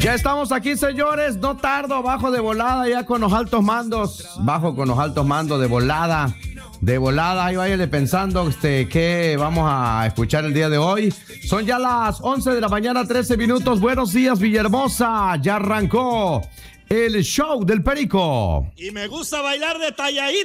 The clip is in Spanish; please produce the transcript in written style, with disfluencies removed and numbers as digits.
Ya estamos aquí, señores. No tardo, bajo de volada ya con los altos mandos. Bajo con los altos mandos de volada. De volada, ahí váyale pensando qué vamos a escuchar el día de hoy. Son ya las 11 de la mañana, 13 minutos. Buenos días, Villahermosa. Ya arrancó el show del Perico. Y me gusta bailar de talladito.